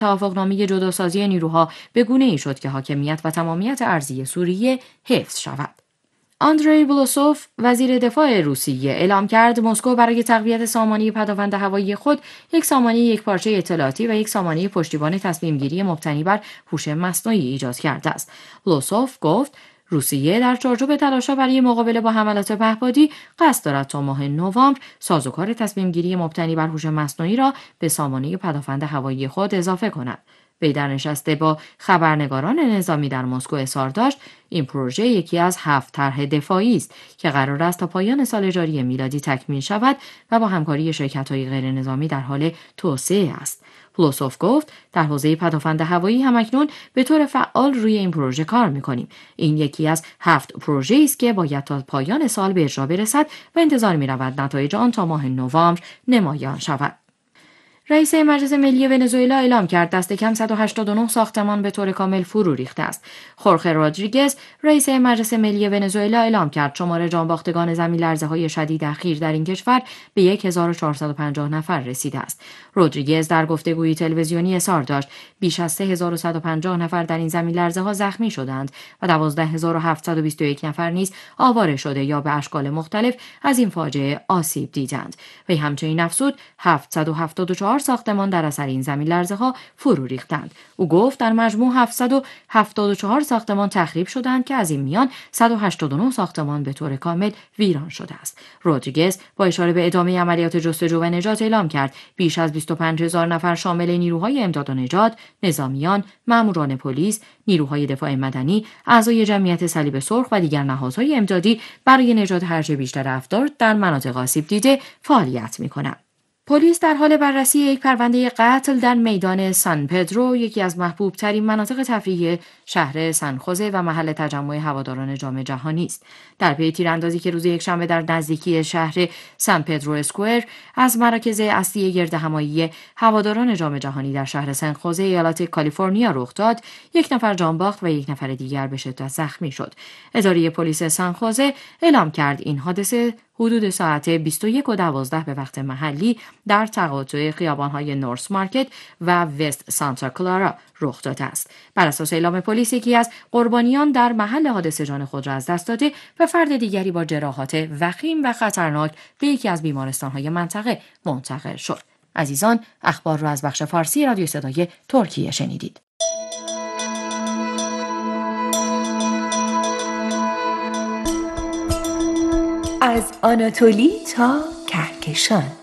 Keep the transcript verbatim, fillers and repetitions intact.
توافقنامه جداسازی نیروها به گونه‌ای شد که حاکمیت و تمامیت ارضی سوریه حفظ شود. آندری بلوسوف وزیر دفاع روسیه اعلام کرد مسکو برای تقویت سامانه پدافند هوایی خود یک سامانه یکپارچه اطلاعاتی و یک سامانه پشتیبان تصمیم‌گیری مبتنی بر هوش مصنوعی ایجاد کرده است. بلوسوف گفت روسیه در چارچوب تلاش‌ها برای مقابله با حملات پهپادی قصد دارد تا ماه نوامبر سازوکار تصمیم‌گیری مبتنی بر هوش مصنوعی را به سامانه پدافند هوایی خود اضافه کند. وی در نشستی با خبرنگاران نظامی در مسکو اظهار داشت این پروژه یکی از هفت طرح دفاعی است که قرار است تا پایان سال جاری میلادی تکمیل شود و با همکاری شرکت‌های غیرنظامی در حال توسعه است. پلوسوف گفت در حوزه پدافند هوایی همکنون به طور فعال روی این پروژه کار می‌کنیم. این یکی از هفت پروژه است که باید تا پایان سال به اجرا برسد و انتظار می‌رود نتایج آن تا ماه نوامبر نمایان شود. رئیس مجلس ملی ونزوئلا اعلام کرد دست کم صد و هشتاد و نه ساختمان به طور کامل فرو ریخته است. خورخه رودریگز رئیس مجلس ملی ونزوئلا اعلام کرد شمار جانباختگان زمین‌لرزه‌های شدید اخیر در این کشور به هزار و چهارصد و پنجاه نفر رسیده است. رودریگز در گفتگوی تلویزیونی اظهار داشت بیش از سه هزار و صد و پنجاه نفر در این زمین‌لرزه‌ها زخمی شدند و دوازده هزار و هفتصد و بیست و یک نفر نیز آواره شده یا به اشکال مختلف از این فاجعه آسیب دیدند. وی همچنین افزود هفتصد و هفتاد و چهار ساختمان در اثر این زمین‌لرزه‌ها فرو ریختند. او گفت در مجموع هفتصد و هفتاد و چهار ساختمان تخریب شدند که از این میان صد و هشتاد و نه ساختمان به طور کامل ویران شده است. رودریگز با اشاره به ادامه عملیات جستجو و نجات اعلام کرد بیش از بیست و پنج هزار نفر شامل نیروهای امداد و نجات، نظامیان، ماموران پلیس، نیروهای دفاع مدنی، اعضای جمعیت صلیب سرخ و دیگر نهادهای امدادی برای نجات هرچه بیشتر افراد در مناطق آسیب دیده فعالیت می‌کنند. پلیس در حال بررسی یک پرونده قتل در میدان سان پدرو، یکی از محبوب ترین مناطق تفریحی شهر سان خوزه و محل تجمع هواداران جام جهانی است. در پی تیراندازی که روز یکشنبه در نزدیکی شهر سان پدرو اسکوئر از مراکز اصلی گردهمایی هواداران جام جهانی در شهر سان خوزه ایالت کالیفرنیا رخ داد، یک نفر جان باخت و یک نفر دیگر به شدت زخمی شد. اداره پلیس سان خوزه اعلام کرد این حادثه حدود ساعت بیست و یک و دوازده به وقت محلی در تقاطع خیابان‌های نورس مارکت و وست سانتا کلارا رخ داده است. بر اساس اعلام پلیس یکی از قربانیان در محل حادثه جان خود را از دست داده و فرد دیگری با جراحات وخیم و خطرناک به یکی از بیمارستان‌های منطقه منتقل شد. عزیزان، اخبار را از بخش فارسی رادیو صدای ترکیه شنیدید. از آناتولی تا کهکشان